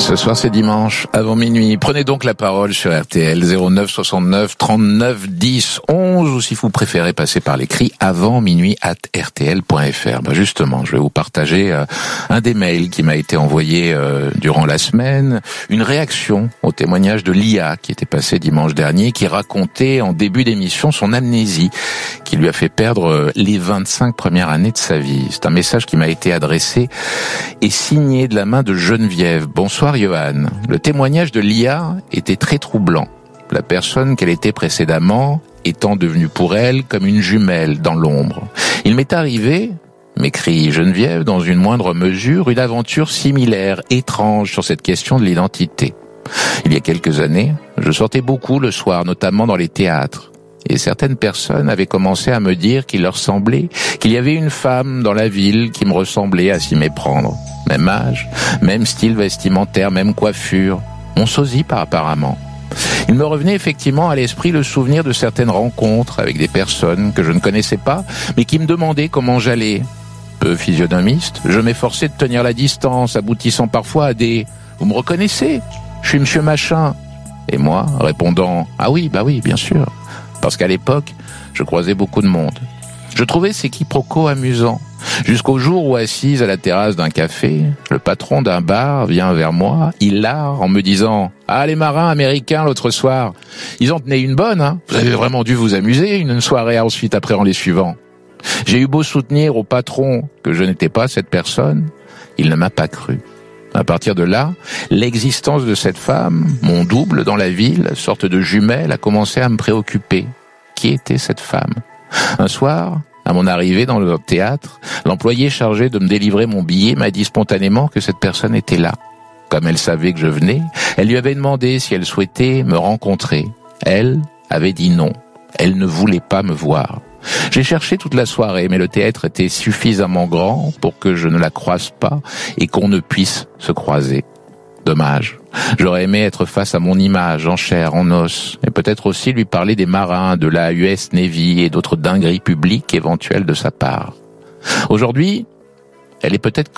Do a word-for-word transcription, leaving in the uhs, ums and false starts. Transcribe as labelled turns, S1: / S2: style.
S1: Ce soir c'est dimanche, avant minuit. Prenez donc la parole sur R T L zéro neuf soixante-neuf trente-neuf dix onze ou si vous préférez passer par l'écrit avant minuit at r t l point f r. Ben justement, je vais vous partager euh, un des mails qui m'a été envoyé euh, durant la semaine, une réaction au témoignage de Lia qui était passé dimanche dernier, qui racontait en début d'émission son amnésie qui lui a fait perdre euh, les vingt-cinq premières années de sa vie. C'est un message qui m'a été adressé et signé de la main de Geneviève. Bonsoir Johan. Le témoignage de Lia était très troublant. La personne qu'elle était précédemment étant devenue pour elle comme une jumelle dans l'ombre. Il m'est arrivé, m'écrit Geneviève, dans une moindre mesure, une aventure similaire, étrange sur cette question de l'identité. Il y a quelques années, je sortais beaucoup le soir, notamment dans les théâtres. Et certaines personnes avaient commencé à me dire qu'il leur semblait qu'il y avait une femme dans la ville qui me ressemblait à s'y méprendre. Même âge, même style vestimentaire, même coiffure. Mon sosie par apparemment. Il me revenait effectivement à l'esprit le souvenir de certaines rencontres avec des personnes que je ne connaissais pas, mais qui me demandaient comment j'allais. Peu physionomiste, je m'efforçais de tenir la distance, aboutissant parfois à des « Vous me reconnaissez ? Je suis monsieur machin ». Et moi, répondant « Ah oui, bah oui, bien sûr ». Parce qu'à l'époque, je croisais beaucoup de monde. Je trouvais ces quiproquos amusants. Jusqu'au jour où, assise à la terrasse d'un café, le patron d'un bar vient vers moi, hilar, en me disant « Ah, les marins américains l'autre soir, ils en tenaient une bonne, hein. Vous avez vraiment dû vous amuser une soirée ensuite après en les suivant. » J'ai eu beau soutenir au patron que je n'étais pas cette personne, il ne m'a pas cru. À partir de là, l'existence de cette femme, mon double dans la ville, sorte de jumelle, a commencé à me préoccuper. Qui était cette femme ? Un soir, à mon arrivée dans le théâtre, l'employé chargé de me délivrer mon billet m'a dit spontanément que cette personne était là. Comme elle savait que je venais, elle lui avait demandé si elle souhaitait me rencontrer. Elle avait dit non. Elle ne voulait pas me voir. J'ai cherché toute la soirée, mais le théâtre était suffisamment grand pour que je ne la croise pas et qu'on ne puisse se croiser. Dommage. J'aurais aimé être face à mon image, en chair, en os, et peut-être aussi lui parler des marins, de la U S Navy et d'autres dingueries publiques éventuelles de sa part. Aujourd'hui, elle est peut-être